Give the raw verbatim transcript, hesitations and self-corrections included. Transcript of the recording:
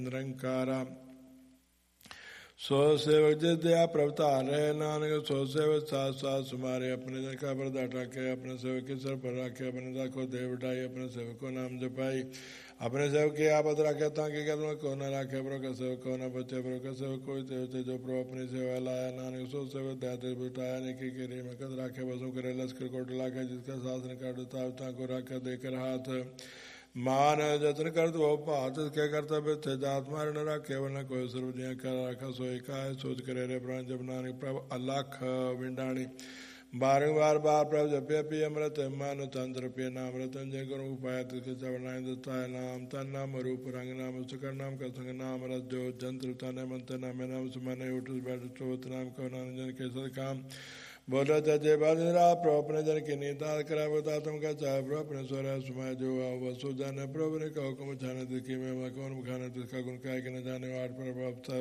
निरंकारा सो सेवक जिस दया प्रवतार है नानक सो सेवक साथ साथ सुमारे अपने जन का पर्दा टाके अपने सेवक के सर पर रखे अपने दास को देव उठाई अपने सेवक को नाम जपाई अपने सेवक की आपत रखे ताकि कदम को न रखे प्रो का सेवक को न बचे प्रो का सेवक कोई सेवते जो प्रो अपनी सेवा लाया नानक सो सेवक दया बुटाया निकी के रे मकद रखे बसों करे लश्कर कोट लाके जिसका शासन काटता को रखे देकर हाथ मान जतन कर दो पात के कर्तव्य थे जात मार न रखे वरना कोई सर्व जिया कर रखा सोई का सोच करे रे प्राण जब नानक प्रभ अलाख विंडाणी बारंबार बार प्रभ जपे पी अमृत मान चंद्र पे नाम रतन जय गुरु उपाय तुझे चवनाय दत्ताय नाम तन नाम रूप रंग नाम सुकर नाम का संग नाम रज जो जंत्र तने मंत्र नाम नाम सुमने उठ बैठ चोत नाम को नानजन के सद काम बोलो जय बाजरा प्रो अपने जन की नीता करा बता तुम का चाहे प्रो अपने स्वरा सुमाय जो वसु जाने प्रभु ने कहो कुम छाने दिखी में कौन खाने जिसका गुण काय के न जाने वाट पर